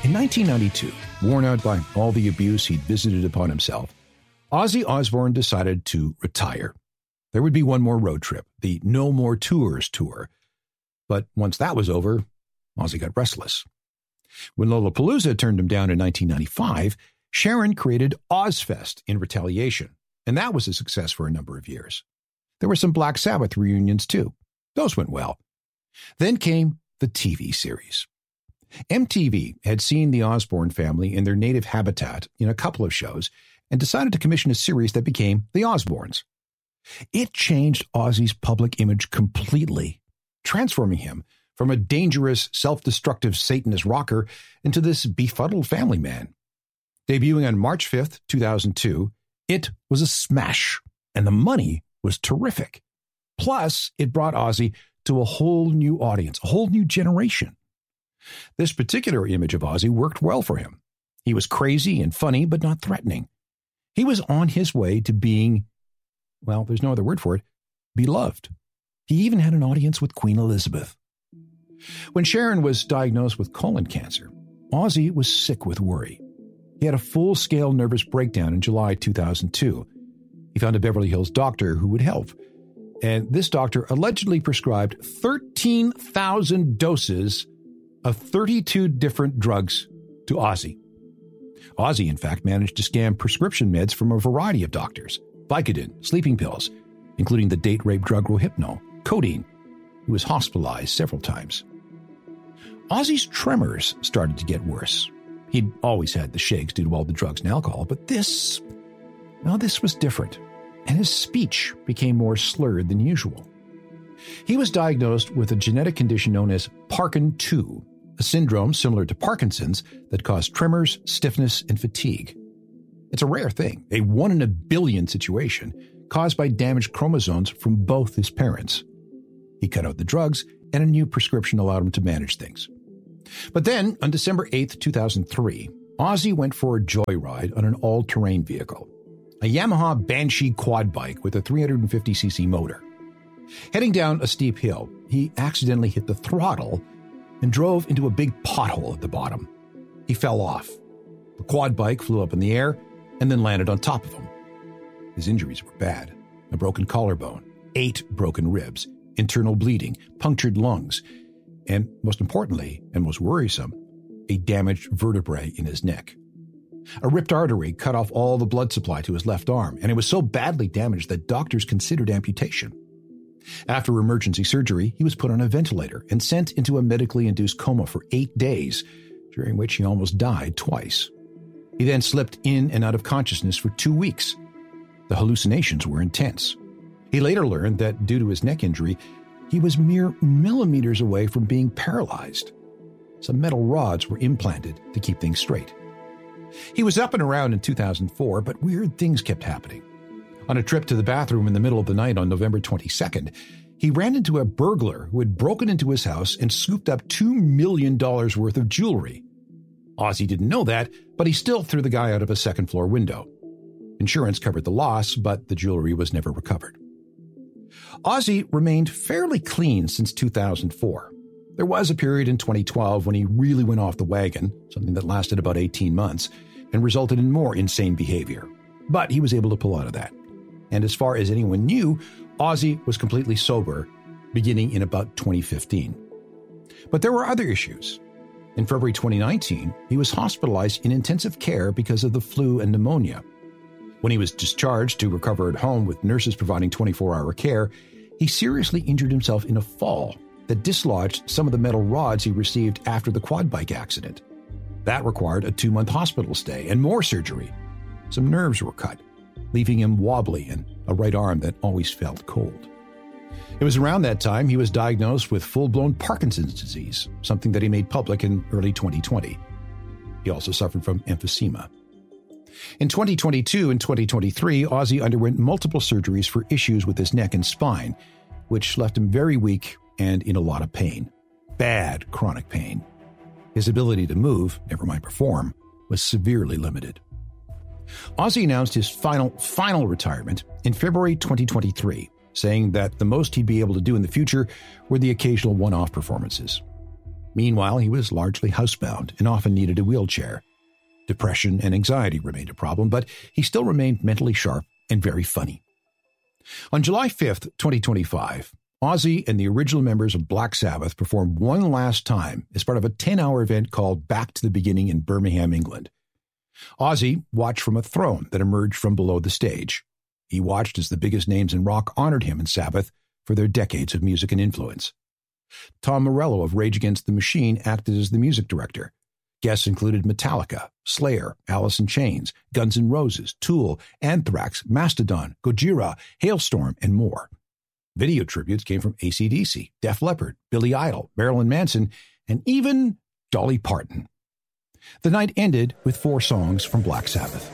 In 1992, worn out by all the abuse he'd visited upon himself, Ozzy Osbourne decided to retire. There would be one more road trip, the No More Tours tour. But once that was over, Ozzy got restless. When Lollapalooza turned him down in 1995, Sharon created Ozzfest in retaliation, and that was a success for a number of years. There were some Black Sabbath reunions too. Those went well. Then came the TV series. MTV had seen the Osbourne family in their native habitat in a couple of shows and decided to commission a series that became The Osbournes. It changed Ozzy's public image completely, transforming him from a dangerous, self-destructive Satanist rocker into this befuddled family man. Debuting on March 5th, 2002, it was a smash, and the money was terrific. Plus, it brought Ozzy to a whole new audience, a whole new generation. This particular image of Ozzy worked well for him. He was crazy and funny, but not threatening. He was on his way to being, well, there's no other word for it, beloved. He even had an audience with Queen Elizabeth. When Sharon was diagnosed with colon cancer, Ozzy was sick with worry. He had a full-scale nervous breakdown in July 2002. He found a Beverly Hills doctor who would help, and this doctor allegedly prescribed 13,000 doses of 32 different drugs to Ozzy. Ozzy, in fact, managed to scam prescription meds from a variety of doctors: Vicodin, sleeping pills, including the date-rape drug Rohypnol, codeine. He was hospitalized several times. Ozzy's tremors started to get worse. He'd always had the shakes due to all the drugs and alcohol, but this was different, and his speech became more slurred than usual. He was diagnosed with a genetic condition known as Parkin-2, a syndrome similar to Parkinson's that caused tremors, stiffness, and fatigue. It's a rare thing, a 1 in a billion situation caused by damaged chromosomes from both his parents. He cut out the drugs, and a new prescription allowed him to manage things. But then, on December 8th, 2003, Ozzy went for a joyride on an all-terrain vehicle, a Yamaha Banshee quad bike with a 350cc motor. Heading down a steep hill, he accidentally hit the throttle and drove into a big pothole at the bottom. He fell off. The quad bike flew up in the air and then landed on top of him. His injuries were bad: a broken collarbone, 8 broken ribs, internal bleeding, punctured lungs, and most importantly, and most worrisome, a damaged vertebrae in his neck. A ripped artery cut off all the blood supply to his left arm, and it was so badly damaged that doctors considered amputation. After emergency surgery, he was put on a ventilator and sent into a medically induced coma for 8 days, during which he almost died twice. He then slipped in and out of consciousness for 2 weeks. The hallucinations were intense. He later learned that due to his neck injury, he was mere millimeters away from being paralyzed. Some metal rods were implanted to keep things straight. He was up and around in 2004, but weird things kept happening. On a trip to the bathroom in the middle of the night on November 22nd, he ran into a burglar who had broken into his house and scooped up $2 million worth of jewelry. Ozzy didn't know that, but he still threw the guy out of a second-floor window. Insurance covered the loss, but the jewelry was never recovered. Ozzy remained fairly clean since 2004. There was a period in 2012 when he really went off the wagon, something that lasted about 18 months, and resulted in more insane behavior. But he was able to pull out of that. And as far as anyone knew, Ozzy was completely sober, beginning in about 2015. But there were other issues. In February 2019, he was hospitalized in intensive care because of the flu and pneumonia. When he was discharged to recover at home with nurses providing 24-hour care, he seriously injured himself in a fall that dislodged some of the metal rods he received after the quad bike accident. That required a 2-month hospital stay and more surgery. Some nerves were cut, leaving him wobbly and a right arm that always felt cold. It was around that time he was diagnosed with full-blown Parkinson's disease, something that he made public in early 2020. He also suffered from emphysema. In 2022 and 2023, Ozzy underwent multiple surgeries for issues with his neck and spine, which left him very weak and in a lot of pain. Bad chronic pain. His ability to move, never mind perform, was severely limited. Ozzy announced his final retirement in February 2023, saying that the most he'd be able to do in the future were the occasional one-off performances. Meanwhile, he was largely housebound and often needed a wheelchair. Depression and anxiety remained a problem, but he still remained mentally sharp and very funny. On July 5th, 2025, Ozzy and the original members of Black Sabbath performed one last time as part of a 10-hour event called Back to the Beginning in Birmingham, England. Ozzy watched from a throne that emerged from below the stage. He watched as the biggest names in rock honored him and Sabbath for their decades of music and influence. Tom Morello of Rage Against the Machine acted as the music director. Guests included Metallica, Slayer, Alice in Chains, Guns N' Roses, Tool, Anthrax, Mastodon, Gojira, Hailstorm, and more. Video tributes came from AC/DC, Def Leppard, Billy Idol, Marilyn Manson, and even Dolly Parton. The night ended with 4 songs from Black Sabbath.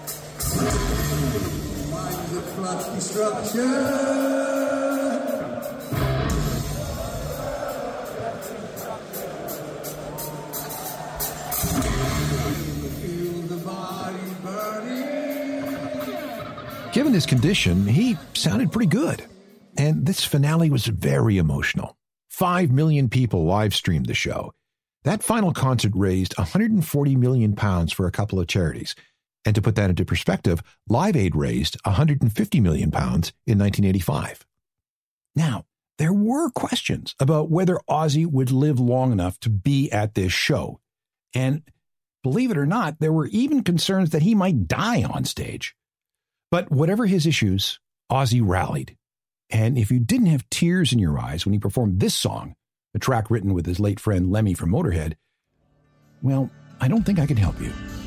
Given his condition, he sounded pretty good. And this finale was very emotional. 5 million people live-streamed the show. That final concert raised £140 million for a couple of charities. And to put that into perspective, Live Aid raised £150 million in 1985. Now, there were questions about whether Ozzy would live long enough to be at this show. And believe it or not, there were even concerns that he might die on stage. But whatever his issues, Ozzy rallied. And if you didn't have tears in your eyes when he performed this song, a track written with his late friend Lemmy from Motorhead, well, I don't think I can help you.